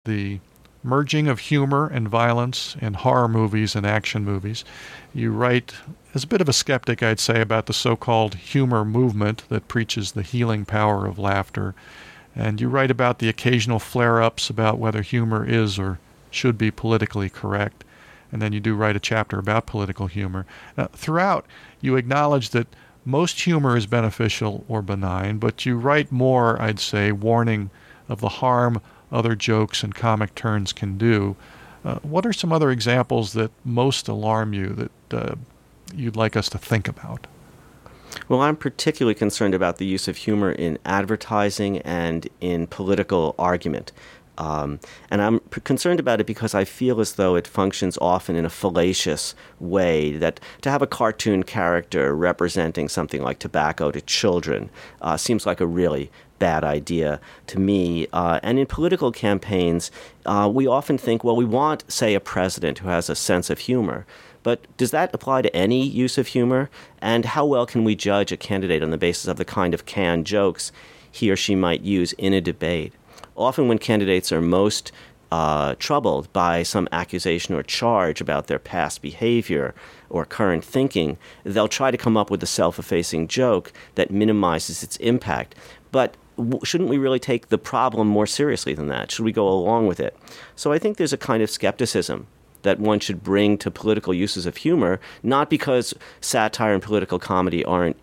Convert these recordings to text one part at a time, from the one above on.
the merging of humor and violence in horror movies and action movies. You write, as a bit of a skeptic, I'd say, about the so-called humor movement that preaches the healing power of laughter. And you write about the occasional flare-ups about whether humor is or should be politically correct. And then you do write a chapter about political humor. Throughout, you acknowledge that most humor is beneficial or benign, but you write more, I'd say, warning of the harm other jokes and comic turns can do. What are some other examples that most alarm you that you'd like us to think about? Well, I'm particularly concerned about the use of humor in advertising and in political argument. And I'm concerned about it because I feel as though it functions often in a fallacious way, that to have a cartoon character representing something like tobacco to children seems like a really bad idea to me. And in political campaigns, we often think, well, we want, say, a president who has a sense of humor. But does that apply to any use of humor? And how well can we judge a candidate on the basis of the kind of canned jokes he or she might use in a debate? Often when candidates are most troubled by some accusation or charge about their past behavior or current thinking, they'll try to come up with a self-effacing joke that minimizes its impact. But shouldn't we really take the problem more seriously than that? Should we go along with it? So I think there's a kind of skepticism that one should bring to political uses of humor, not because satire and political comedy aren't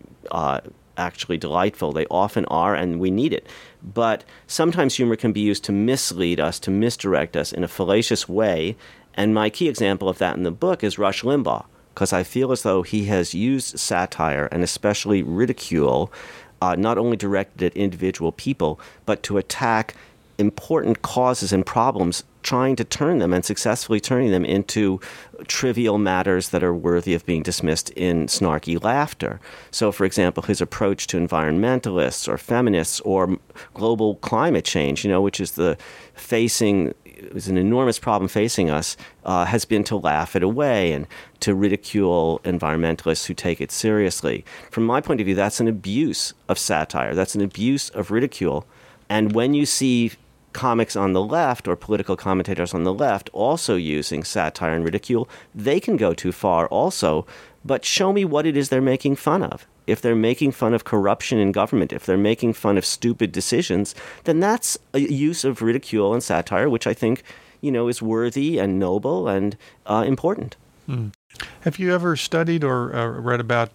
actually delightful. They often are, and we need it. But sometimes humor can be used to mislead us, to misdirect us in a fallacious way. And my key example of that in the book is Rush Limbaugh, because I feel as though he has used satire and especially ridicule, not only directed at individual people, but to attack important causes and problems, trying to turn them and successfully turning them into trivial matters that are worthy of being dismissed in snarky laughter. So, for example, his approach to environmentalists or feminists or global climate change, which is is an enormous problem facing us, has been to laugh it away and to ridicule environmentalists who take it seriously. From my point of view, that's an abuse of satire. That's an abuse of ridicule. And when you see comics on the left or political commentators on the left also using satire and ridicule, they can go too far also. But show me what it is they're making fun of. If they're making fun of corruption in government, if they're making fun of stupid decisions, then that's a use of ridicule and satire, which I think, is worthy and noble and important. Have you ever studied or read about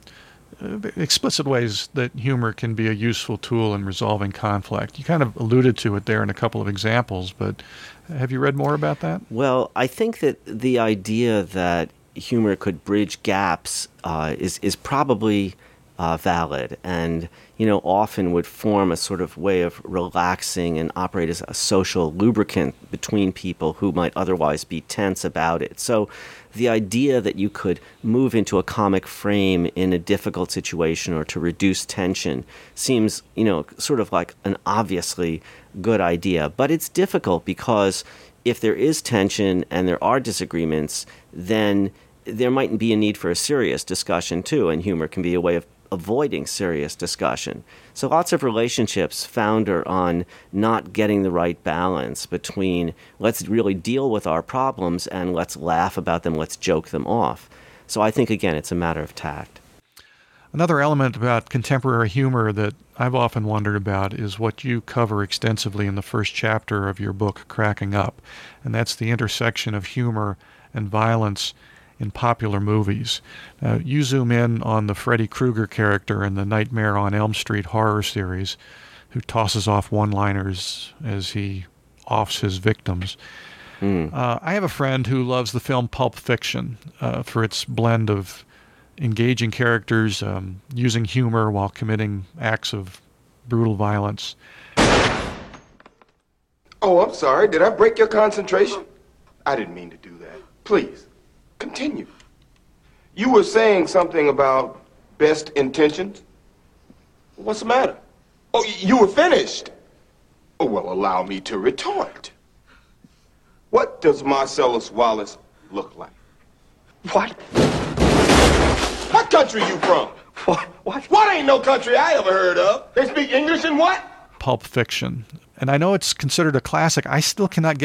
explicit ways that humor can be a useful tool in resolving conflict? You kind of alluded to it there in a couple of examples, but have you read more about that? Well, I think that the idea that humor could bridge gaps is probably valid, and often would form a sort of way of relaxing and operate as a social lubricant between people who might otherwise be tense about it. So the idea that you could move into a comic frame in a difficult situation or to reduce tension seems, sort of like an obviously good idea. But it's difficult because if there is tension and there are disagreements, then there might be a need for a serious discussion too, and humor can be a way of avoiding serious discussion. So lots of relationships founder on not getting the right balance between let's really deal with our problems and let's laugh about them, let's joke them off. So I think, again, it's a matter of tact. Another element about contemporary humor that I've often wondered about is what you cover extensively in the first chapter of your book, Cracking Up, and that's the intersection of humor and violence in popular movies. You zoom in on the Freddy Krueger character in the Nightmare on Elm Street horror series, who tosses off one-liners as he offs his victims. I have a friend who loves the film Pulp Fiction for its blend of engaging characters, using humor while committing acts of brutal violence. Oh, I'm sorry. Did I break your concentration? I didn't mean to do that. Please. Continue. You were saying something about best intentions? What's the matter? Oh, you were finished. Oh, well, allow me to retort. What does Marcellus Wallace look like? What? What country you from? What? What ain't no country I ever heard of? They speak English and what? Pulp Fiction. and I know it's considered a classic. I still cannot get